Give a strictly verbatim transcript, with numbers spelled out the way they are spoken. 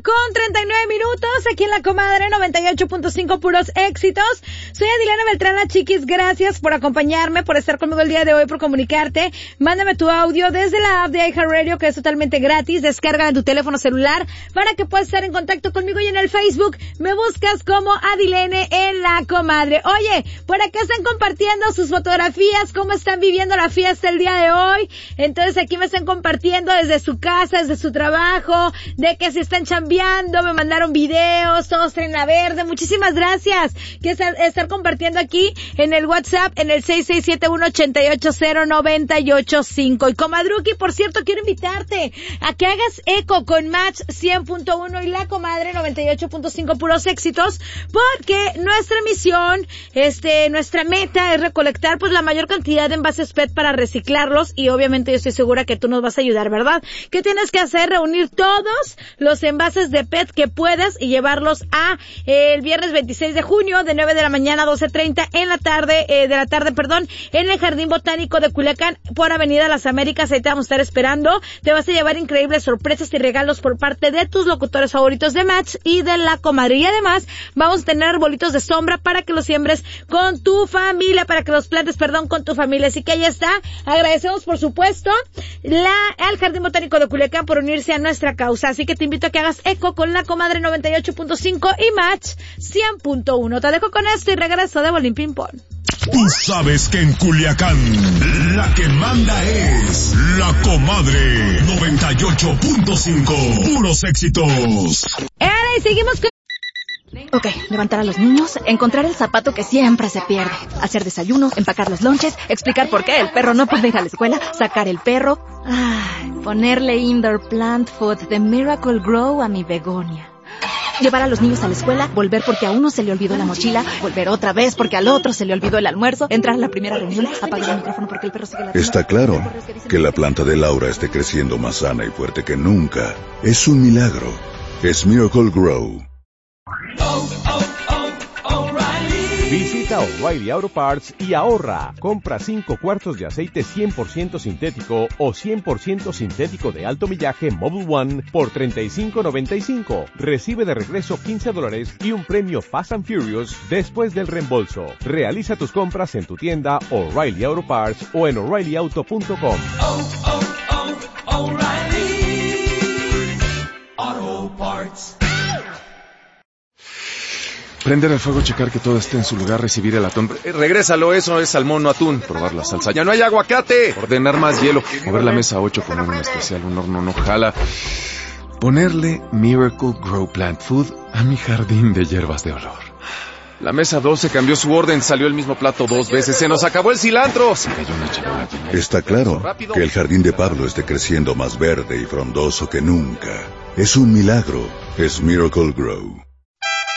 con treinta y nueve minutos, aquí en La Comadre noventa y ocho punto cinco, puros éxitos. Soy Adilena Beltrán, la Chiquis, gracias por acompañarme, por estar conmigo el día de hoy, por comunicarte. Mándame tu audio desde la app de iHeartRadio, que es totalmente gratis, descárgala en tu teléfono celular para que puedas estar en contacto conmigo, y en el Facebook me buscas como Adilene en La Comadre. Oye, por acá están compartiendo sus fotografías, cómo están viviendo la fiesta el día de hoy. Entonces aquí me están compartiendo desde su casa, desde su trabajo, de que se están chambeando, me mandaron videos, todos traen la verde. Muchísimas gracias que estar, estar compartiendo aquí en el WhatsApp, en el seis seis siete uno, ocho ocho cero, nueve ocho cinco. Y Comadruki, por cierto, quiero invitarte a que hagas eco con Match cien punto uno y La Comadre noventa y ocho punto cinco, puros éxitos, porque nuestra misión, este, nuestra meta es recolectar pues la mayor cantidad de envases P E T para reciclarlos, y obviamente yo estoy segura que tú nos vas a ayudar, ¿verdad? ¿Qué tienes que hacer? Reunir todos los envases de P E T que puedas y llevarlos a eh, el viernes veintiséis de junio de nueve de la mañana a doce treinta en la tarde, eh, de la tarde, perdón, en el Jardín Botánico de Culiacán por Avenida Las Américas. Ahí te vamos a estar esperando. Te vas a llevar increíbles sorpresas y regalos por parte de tus locutores favoritos de Match y de La Comadre. Y además vamos a tener arbolitos de sombra para que los siembres con tu familia, para que los plantes, perdón, con tu familia. Así que ahí está. Agradecemos, por supuesto, la, al Jardín Botánico de Culiacán por unirse a nuestra causa. Así que te invito a que hagas eco con La Comadre noventa y ocho punto cinco y Match cien punto uno. Te dejo con esto y regreso de Bolín Ping Pong. Tú sabes que en Culiacán la que manda es La Comadre noventa y ocho punto cinco. Puros éxitos. ¡Ere! Y seguimos con... Ok, levantar a los niños, encontrar el zapato que siempre se pierde, hacer desayuno, empacar los lonches, explicar por qué el perro no puede ir a la escuela, sacar el perro, ay, ponerle indoor plant food de Miracle Grow a mi begonia. Llevar a los niños a la escuela, volver porque a uno se le olvidó la mochila, volver otra vez porque al otro se le olvidó el almuerzo, entrar a la primera reunión, apagar el micrófono porque el perro sigue la... Está claro que la planta de Laura esté creciendo más sana y fuerte que nunca. Es un milagro. Es Miracle Grow. Oh, oh, oh, O'Reilly. Visita O'Reilly Auto Parts y ahorra. Compra cinco cuartos de aceite cien por ciento sintético o cien por ciento sintético de alto millaje Mobil One por treinta y cinco noventa y cinco. Recibe de regreso quince dólares y un premio Fast and Furious después del reembolso. Realiza tus compras en tu tienda O'Reilly Auto Parts o en O'Reilly Auto punto com. Oh, oh, oh, O'Reilly Auto Parts. Prender el fuego, checar que todo esté en su lugar, recibir el atún. Eh, regrésalo, eso es salmón, no atún. Probar la salsa. ¡Ya no hay aguacate! Ordenar más hielo. Mover la mesa a ocho, poner un especial, un horno no jala. Ponerle Miracle Grow Plant Food a mi jardín de hierbas de olor. La mesa doce cambió su orden, salió el mismo plato dos veces. ¡Se nos acabó el cilantro! Se cayó una charola. Está claro que el jardín de Pablo esté creciendo más verde y frondoso que nunca. Es un milagro. Es Miracle Grow.